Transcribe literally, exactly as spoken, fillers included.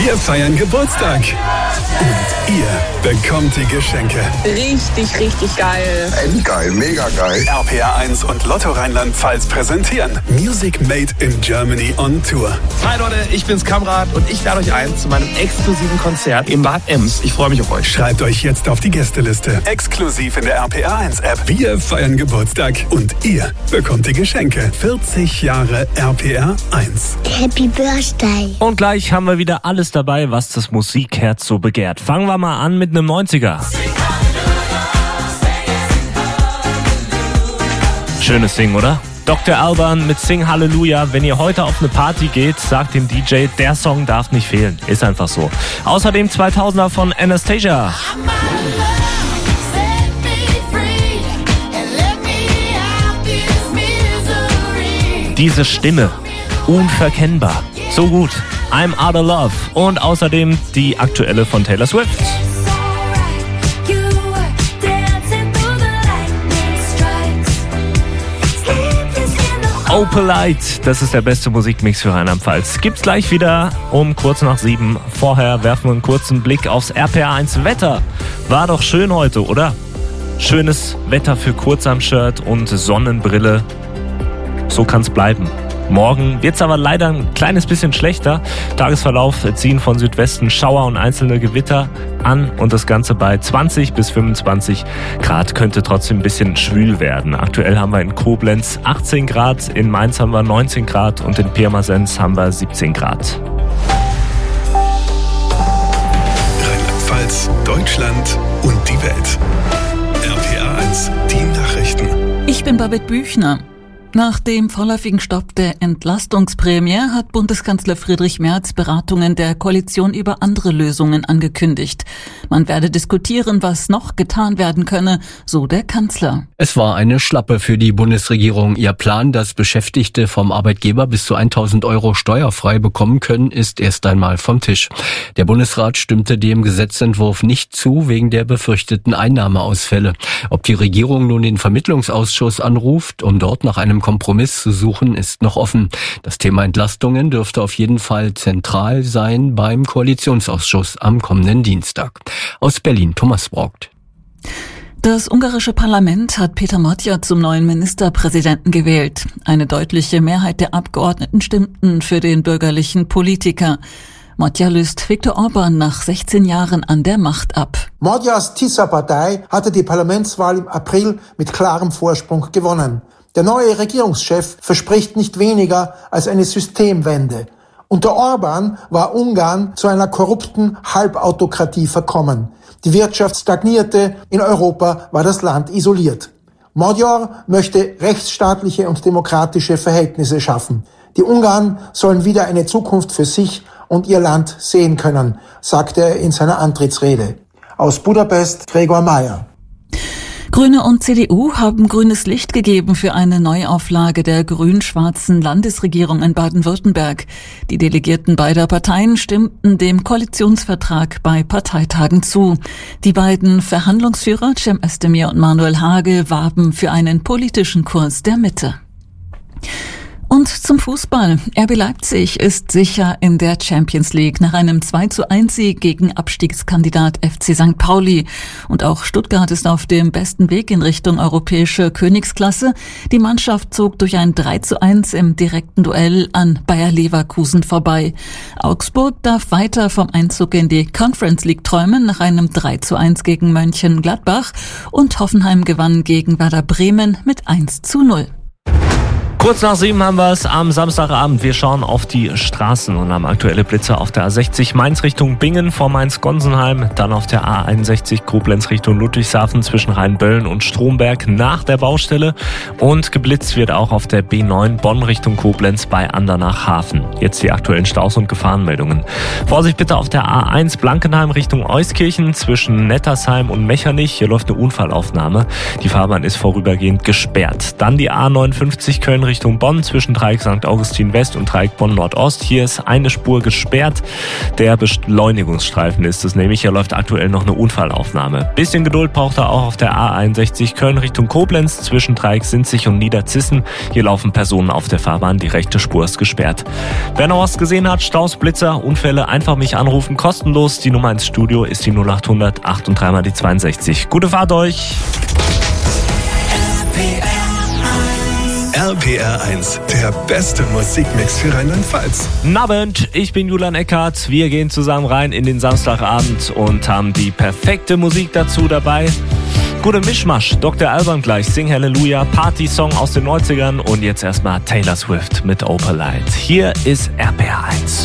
Wir feiern Geburtstag. Und ihr bekommt die Geschenke. Richtig, richtig geil. Endgeil, mega geil. R P R eins und Lotto Rheinland-Pfalz präsentieren Music Made in Germany on Tour. Hi Leute, ich bin's Kamrat und ich lade euch ein zu meinem exklusiven Konzert in Bad Ems. Ich freue mich auf euch. Schreibt euch jetzt auf die Gästeliste. Exklusiv in der R P R eins App. Wir feiern Geburtstag und ihr bekommt die Geschenke. vierzig Jahre R P R eins. Happy Birthday. Und gleich haben wir wieder alles dabei, was das Musikherz so begehrt. Fangen wir mal an mit einem neunziger. Schönes Ding, oder? Doktor Alban mit Sing Hallelujah. Wenn ihr heute auf eine Party geht, sagt dem D J, der Song darf nicht fehlen. Ist einfach so. Außerdem zweitausender von Anastasia. Diese Stimme, unverkennbar. So gut. I'm Out of Love. Und außerdem die aktuelle von Taylor Swift. Opalite, das ist der beste Musikmix für Rheinland-Pfalz. Gibt's gleich wieder um kurz nach sieben. Vorher werfen wir einen kurzen Blick aufs R P R eins Wetter. War doch schön heute, oder? Schönes Wetter für Kurzarm-Shirt und Sonnenbrille. So kann's bleiben. Morgen wird's aber leider ein kleines bisschen schlechter. Tagesverlauf ziehen von Südwesten Schauer und einzelne Gewitter an und das Ganze bei zwanzig bis fünfundzwanzig Grad, könnte trotzdem ein bisschen schwül werden. Aktuell haben wir in Koblenz achtzehn Grad, in Mainz haben wir neunzehn Grad und in Pirmasens haben wir siebzehn Grad. Rheinland-Pfalz, Deutschland und die Welt. R P R eins, die Nachrichten. Ich bin Babette Büchner. Nach dem vorläufigen Stopp der Entlastungsprämie hat Bundeskanzler Friedrich Merz Beratungen der Koalition über andere Lösungen angekündigt. Man werde diskutieren, was noch getan werden könne, so der Kanzler. Es war eine Schlappe für die Bundesregierung. Ihr Plan, dass Beschäftigte vom Arbeitgeber bis zu tausend Euro steuerfrei bekommen können, ist erst einmal vom Tisch. Der Bundesrat stimmte dem Gesetzentwurf nicht zu, wegen der befürchteten Einnahmeausfälle. Ob die Regierung nun den Vermittlungsausschuss anruft, um dort nach einem Kompromiss zu suchen, ist noch offen. Das Thema Entlastungen dürfte auf jeden Fall zentral sein beim Koalitionsausschuss am kommenden Dienstag. Aus Berlin, Thomas Braugt. Das ungarische Parlament hat Peter Matya zum neuen Ministerpräsidenten gewählt. Eine deutliche Mehrheit der Abgeordneten stimmten für den bürgerlichen Politiker. Matya löst Viktor Orban nach sechzehn Jahren an der Macht ab. Matyas Tisza-Partei hatte die Parlamentswahl im April mit klarem Vorsprung gewonnen. Der neue Regierungschef verspricht nicht weniger als eine Systemwende. Unter Orban war Ungarn zu einer korrupten Halbautokratie verkommen. Die Wirtschaft stagnierte, in Europa war das Land isoliert. Magyar möchte rechtsstaatliche und demokratische Verhältnisse schaffen. Die Ungarn sollen wieder eine Zukunft für sich und ihr Land sehen können, sagte er in seiner Antrittsrede. Aus Budapest, Gregor Mayer. Grüne und C D U haben grünes Licht gegeben für eine Neuauflage der grün-schwarzen Landesregierung in Baden-Württemberg. Die Delegierten beider Parteien stimmten dem Koalitionsvertrag bei Parteitagen zu. Die beiden Verhandlungsführer Cem Özdemir und Manuel Hage warben für einen politischen Kurs der Mitte. Und zum Fußball. R B Leipzig ist sicher in der Champions League nach einem zwei zu eins Sieg gegen Abstiegskandidat F C Sankt Pauli. Und auch Stuttgart ist auf dem besten Weg in Richtung europäische Königsklasse. Die Mannschaft zog durch ein drei zu eins im direkten Duell an Bayer Leverkusen vorbei. Augsburg darf weiter vom Einzug in die Conference League träumen nach einem drei zu eins gegen Mönchengladbach. Und Hoffenheim gewann gegen Werder Bremen mit eins zu null. Kurz nach sieben haben wir es am Samstagabend. Wir schauen auf die Straßen und haben aktuelle Blitze auf der A sechzig Mainz Richtung Bingen vor Mainz-Gonsenheim. Dann auf der A einundsechzig Koblenz Richtung Ludwigshafen zwischen Rheinböllen und Stromberg nach der Baustelle. Und geblitzt wird auch auf der B neun Bonn Richtung Koblenz bei Andernach-Hafen. Jetzt die aktuellen Staus- und Gefahrenmeldungen. Vorsicht bitte auf der A eins Blankenheim Richtung Euskirchen zwischen Nettersheim und Mechernich. Hier läuft eine Unfallaufnahme. Die Fahrbahn ist vorübergehend gesperrt. Dann die A neunundfünfzig Köln Richtung Bonn zwischen Dreieck Sankt Augustin West und Dreieck Bonn Nordost. Hier ist eine Spur gesperrt. Der Beschleunigungsstreifen ist es nämlich. Hier läuft aktuell noch eine Unfallaufnahme. Bisschen Geduld braucht er auch auf der A einundsechzig Köln Richtung Koblenz zwischen Dreieck Sinzig und Niederzissen. Hier laufen Personen auf der Fahrbahn. Die rechte Spur ist gesperrt. Wer noch was gesehen hat, Staus, Blitzer, Unfälle, einfach mich anrufen. Kostenlos. Die Nummer ins Studio ist die null acht hundert acht und drei mal die zweiundsechzig. Gute Fahrt euch! R P R eins, der beste Musikmix für Rheinland-Pfalz. Guten Abend, ich bin Julian Eckhardt. Wir gehen zusammen rein in den Samstagabend und haben die perfekte Musik dazu dabei. Gute Mischmasch, Doktor Alban gleich, Sing Hallelujah, Party-Song aus den neunzigern und jetzt erstmal Taylor Swift mit Opalite. Hier ist R P R eins.